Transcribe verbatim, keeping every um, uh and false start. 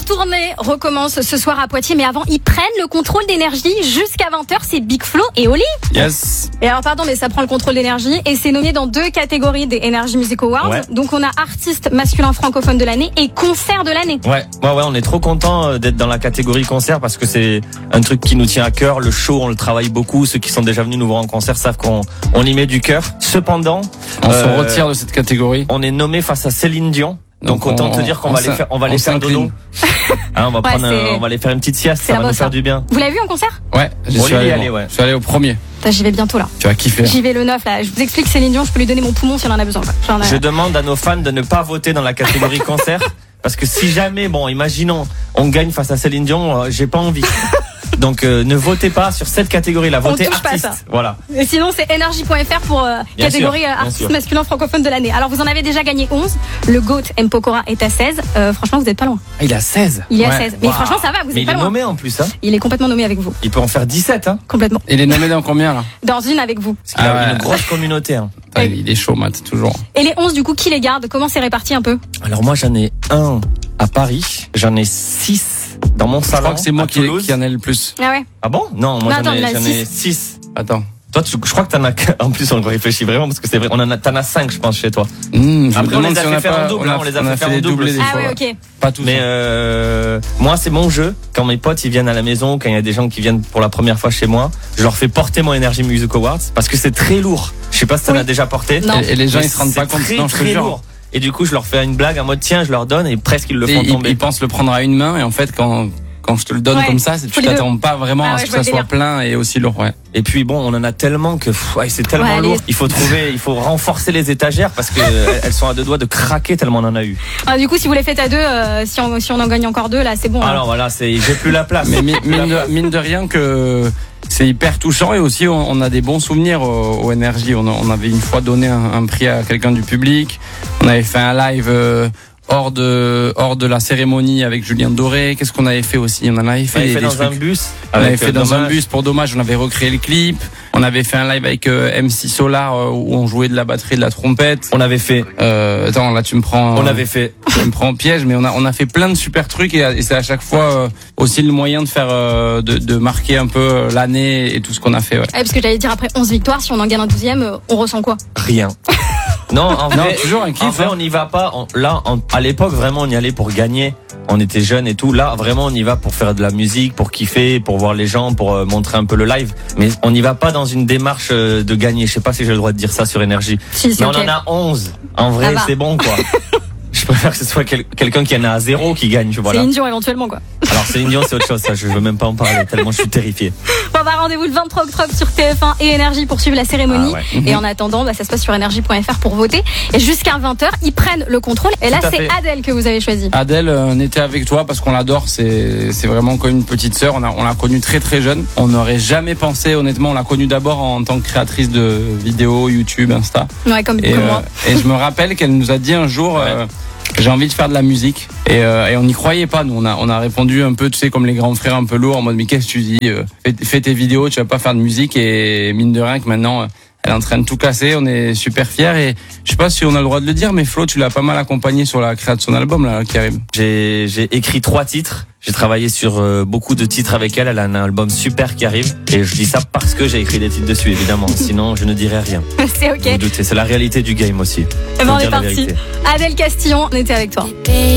tournée recommence ce soir à Poitiers, mais avant, ils prennent le contrôle d'énergie jusqu'à vingt heures. C'est Big Flo et Oli. Yes. Et alors, pardon, mais ça prend le contrôle d'énergie et c'est nommé dans deux catégories des Energy Music Awards. Ouais. Donc, on a artiste masculin francophone de l'année et concert de l'année. Ouais, ouais, ouais, on est trop content d'être dans la catégorie concert parce que c'est un truc qui nous tient à cœur. Le show, on le travaille beaucoup. Ceux qui sont déjà venus nous voir en concert savent qu'on on y met du cœur. Cependant, on euh, se retire de cette catégorie. On est nommé face à Céline Dion. Donc, Donc autant on, te dire qu'on on va les faire, on va les faire dodo. Hein, on va Ouais, prendre, un, c'est- on va les faire une petite sieste, c'est ça la va nous bosse, faire hein. du bien. Vous l'avez vu en concert? Ouais, j'y On suis y allé, est moi. allé, ouais. Je suis allé au premier. Putain, j'y vais bientôt là. Tu vas kiffer. J'y vais le neuf là. Je vous explique, Céline Dion, je peux lui donner mon poumon si elle en a besoin. quoi. J'en ai- Je demande à nos fans de ne pas voter dans la catégorie concert parce que si jamais, bon, imaginons, on gagne face à Céline Dion, euh, j'ai pas envie. Donc euh, ne votez pas sur cette catégorie-là, On votez touche pas à artiste. ça. Voilà. Et sinon, c'est énergie point f r pour euh, Bien catégorie sûr, euh, bien artiste sûr. masculin francophone de l'année. Alors, vous en avez déjà gagné onze. Le GOAT M. Pokora est à seize. Euh, franchement, vous n'êtes pas loin. Ah, il a seize. Il est à Ouais. seize. Mais Waouh. franchement, ça va, vous Mais êtes il pas est loin. nommé en plus, hein. Il est complètement nommé avec vous. Il peut en faire dix-sept, hein. Complètement. Il est nommé dans combien là? Dans une avec vous. Parce qu'il a Ah ouais. une grosse communauté, hein. Ah, il est chaud, Matt, toujours. Et les onze, du coup, qui les garde? Comment c'est réparti un peu? Alors moi j'en ai un à Paris, j'en ai six dans mon Je salon. crois que c'est moi à qui, Toulouse. qui en ai le plus. Ah ouais? Ah bon? Non, moi Non, j'en attends, il y en ai, a j'en ai six. Attends. Toi, tu, je crois que t'en as, en plus on réfléchit vraiment parce que c'est vrai, on en a, t'en as cinq je pense chez toi. Mmh, je Après, me on demande les a si fait a faire pas- en double, on a- hein, on les a on fait a faire fait en des double doublés aussi. des Ah fois. ouais, ok. Pas tous. Mais hein. euh, moi c'est mon jeu. Quand mes potes ils viennent à la maison, quand il y a des gens qui viennent pour la première fois chez moi, je leur fais porter mon Energy Music Awards parce que c'est très lourd. Je sais pas si t'en Oui. as déjà porté. Non. Et, et les gens Mais ils se rendent c'est pas compte. très, Non, je te très jure. lourd. Et du coup je leur fais une blague en mode tiens je leur donne et presque ils le Et font ils, tomber. ils pensent le prendre à une main et en fait quand quand je te le donne Ouais. comme ça, c'est- Faut tu les deux. t'attends pas vraiment Ah à ouais, ce je que vois ça le soit délire. plein et aussi lourd. Ouais. Et puis bon, on en a tellement que pff, ouais, c'est tellement Ouais, lourd. allez. Il faut trouver, il faut renforcer les étagères parce que euh, elles sont à deux doigts de craquer tellement on en a eu. Ah, du coup, si vous les faites à deux, euh, si, on, si on en gagne encore deux, là, c'est bon. hein. Alors voilà, c'est j'ai plus la place. Mais mi- J'ai plus la mine, de, place. mine de rien que c'est hyper touchant et aussi on, on a des bons souvenirs au, au Energy. On, a- on avait une fois donné un, un prix à quelqu'un du public. On avait fait un live euh, hors de hors de la cérémonie avec Julien Doré. Qu'est-ce qu'on avait fait aussi? On en avait fait, On avait des, fait des dans un trucs. bus. On avait avec, fait euh, dans un Dommage. bus pour Dommage. On avait recréé le clip. On avait fait un live avec euh, M C Solar euh, où on jouait de la batterie, de la trompette. On avait fait. Euh, attends, là tu me prends. On avait fait. Tu me prends en piège, mais on a on a fait plein de super trucs et, et c'est à chaque fois euh, aussi le moyen de faire euh, de, de marquer un peu euh, l'année et tout ce qu'on a fait. Ouais. Ouais, parce que j'allais dire, après onze victoires, si on en gagne un douzième, euh, on ressent quoi? Rien. Non, en Non, vrai, toujours un kiff, en vrai, hein. on n'y va pas. On- là, on- à l'époque, vraiment, on y allait pour gagner. On était jeunes et tout. Là, vraiment, on y va pour faire de la musique, pour kiffer, pour voir les gens, pour euh, montrer un peu le live. Mais on n'y va pas dans une démarche euh, de gagner. Je sais pas si j'ai le droit de dire ça sur Énergie. Si, si, Mais ok. on en a onze. En vrai, Ça va. c'est bon, quoi. Je préfère que ce soit quel- quelqu'un qui en a à zéro qui gagne, tu vois. C'est Là. une Dion éventuellement, quoi. Alors, Céline Dion, c'est autre chose, ça. Je veux même pas en parler, tellement je suis terrifié. Bon, bah, rendez-vous le vingt-trois octobre sur T F un et Énergie pour suivre la cérémonie. Ah ouais. Et en attendant, bah, ça se passe sur énergie point f r pour voter. Et jusqu'à vingt heures, ils prennent le contrôle. Et là, Tout à c'est fait. Adèle que vous avez choisi. Adèle, euh, on était avec toi parce qu'on l'adore. C'est c'est vraiment comme une petite sœur. On a on l'a connue très très jeune. On n'aurait jamais pensé, honnêtement, on l'a connue d'abord en tant que créatrice de vidéos, YouTube, Insta. Ouais, comme, Et, comme euh, moi. et je me rappelle qu'elle nous a dit un jour. euh, J'ai envie de faire de la musique et, euh, et on n'y croyait pas. Nous, on a, on a répondu un peu, tu sais, comme les grands frères un peu lourds, en mode mais qu'est-ce que tu dis euh, fais, fais tes vidéos, tu vas pas faire de musique. Et mine de rien que maintenant, euh, elle est en train de tout casser. On est super fiers et je sais pas si on a le droit de le dire, mais Flo, tu l'as pas mal accompagné sur la création de son album là qui arrive. J'ai j'ai écrit trois titres. J'ai travaillé sur euh, beaucoup de titres avec elle. Elle a un album super qui arrive. Et je dis ça parce que j'ai écrit des titres dessus, évidemment. Sinon, je ne dirais rien. C'est Vous ok. vous doutez, c'est la réalité du game aussi. Eh ben, Faut on est dire la parti. vérité. Adèle Castillon, on était avec toi.